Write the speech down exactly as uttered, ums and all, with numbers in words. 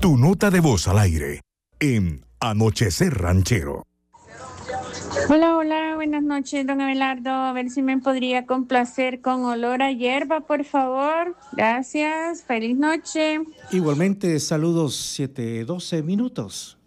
Tu nota de voz al aire en Anochecer Ranchero. Hola, hola, buenas noches, don Abelardo. A ver si me podría complacer con Olor a Hierba, por favor. Gracias, feliz noche. Igualmente, saludos, siete doce minutos.